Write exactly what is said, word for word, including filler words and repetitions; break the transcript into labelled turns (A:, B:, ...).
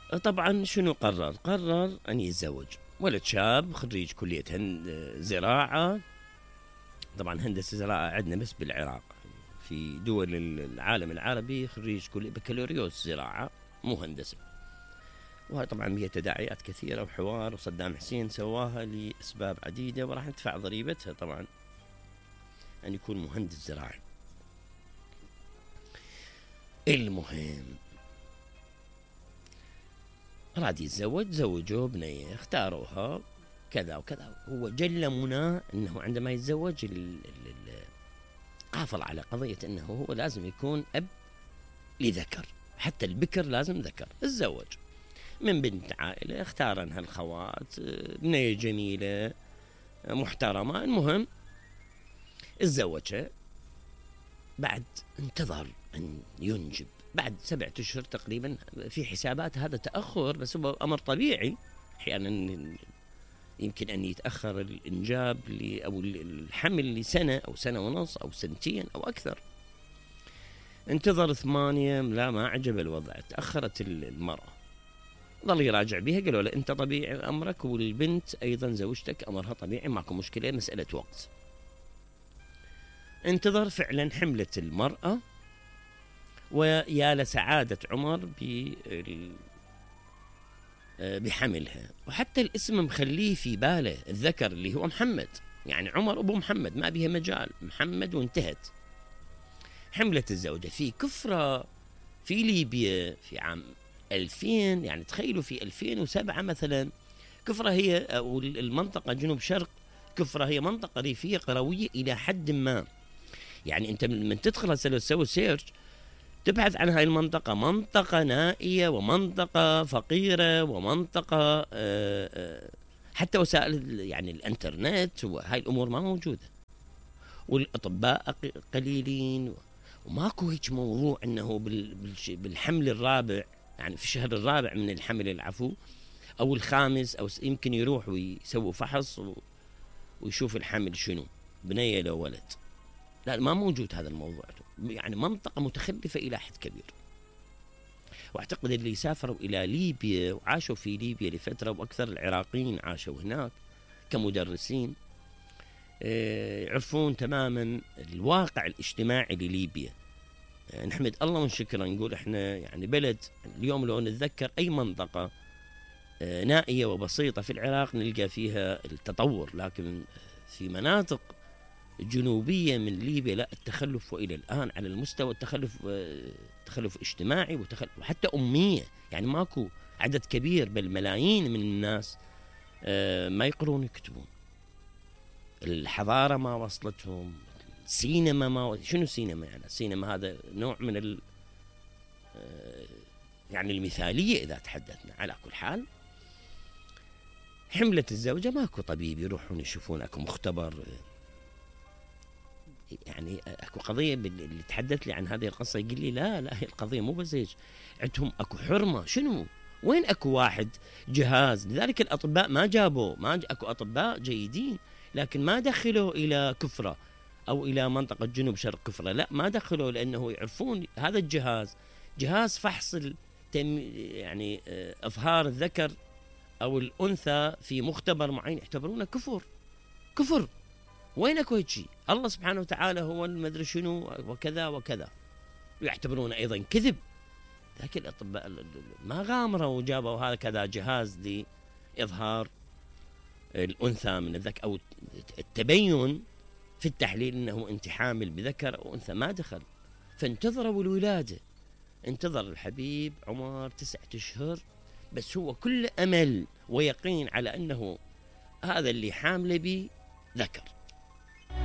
A: طبعا شنو قرر؟ قرر أن يتزوج. ولد شاب خريج كلية زراعة. طبعا هندسة زراعة عندنا بس بالعراق، في دول العالم العربي خريج كلية بكالوريوس زراعة مو هندسة. وهي طبعا بها تداعيات كثيرة وحوار، وصدام حسين سواها لأسباب عديدة وراح ندفع ضريبتها طبعا أن يكون مهندس زراعي. المهم راد يتزوج، زوجوه بنية، اختاروها كذا وكذا. هو جل مناه أنه عندما يتزوج ال ال ال قافل على قضية أنه هو لازم يكون أب لذكر، حتى البكر لازم ذكر. الزوج من بنت عائلة، اختار انها الخوات، بنية جميلة محترمة. المهم الزوجها، بعد انتظر ان ينجب بعد سبعة اشهر تقريبا. في حسابات هذا تأخر، بس هو امر طبيعي احيانا يمكن ان يتأخر الانجاب او الحمل لسنة او سنة ونص او سنتين او اكثر. انتظر ثمانية، لا ما عجب الوضع، تأخرت المرأة. ظل يراجع بها، قالوا له انت طبيعي امرك، والبنت ايضا زوجتك امرها طبيعي، ماكو مشكله، مساله وقت. انتظر فعلا، حملت المراه، ويا لسعاده عمر بحملها. وحتى الاسم مخليه في باله الذكر اللي هو محمد، يعني عمر ابو محمد، ما بها مجال، محمد وانتهت. حملت الزوجه في كفره في ليبيا في عام ألفين، يعني تخيلوا في ألفين وسبعة مثلا. كفرة هي أو المنطقة جنوب شرق كفرة هي منطقة ريفية قروية إلى حد ما. يعني أنت من تدخل تسوي سيرش تبحث عن هاي المنطقة، منطقة نائية ومنطقة فقيرة ومنطقة آآ آآ حتى وسائل يعني الانترنت وهاي الأمور ما موجودة، والأطباء قليلين، وماكو هيك موضوع أنه بالحمل الرابع، يعني في الشهر الرابع من الحمل العفو أو الخامس أو يمكن يروح ويسوي فحص ويشوف الحمل شنو، بنية لو ولد. لا، ما موجود هذا الموضوع. يعني منطقة متخلفة إلى حد كبير. واعتقد اللي سافروا إلى ليبيا وعاشوا في ليبيا لفترة وأكثر، العراقيين عاشوا هناك كمدرسين، يعرفون تماما الواقع الاجتماعي لليبيا. نحمد الله ونشكره، نقول احنا يعني بلد اليوم لو نتذكر أي منطقة نائية وبسيطة في العراق نلقى فيها التطور، لكن في مناطق جنوبية من ليبيا لا، التخلف وإلى الآن على المستوى التخلف، تخلف اجتماعي وتخلف وحتى أمية، يعني ماكو عدد كبير بل ملايين من الناس ما يقرون يكتبون. الحضارة ما وصلتهم، السينما ما و... شنو سينما؟ يعني السينما هذا نوع من ال يعني المثالية إذا تحدثنا. على كل حال حملة الزوجة، ماكو طبيب يروحون يشوفون، اكو مختبر، يعني اكو قضية. اللي تحدث لي عن هذه القصة يقول لي لا لا، هي القضية مو بزيج، عندهم اكو حرمة. شنو؟ وين اكو واحد جهاز؟ لذلك الاطباء ما جابوا، ما ج... اكو اطباء جيدين لكن ما دخلوا الى كفرة او الى منطقة جنوب شرق كفرة، لا ما دخلوا، لانه يعرفون هذا الجهاز جهاز فحص التم... يعني اظهار الذكر او الانثى في مختبر معين، يعتبرونه كفر كفر. وين اكو هيك شيء؟ الله سبحانه وتعالى هو المدري شنو وكذا وكذا، يعتبرونه ايضا كذب. لكن الاطباء ما غامروا وجابوا هذا كذا جهاز لاظهار الانثى من الذكر او التبين في التحليل انه انت حامل بذكر او انثى، ما دخل. فانتظروا الولاده، انتظر الحبيب عمر تسعة اشهر، بس هو كل امل ويقين على انه هذا اللي حامله به ذكر.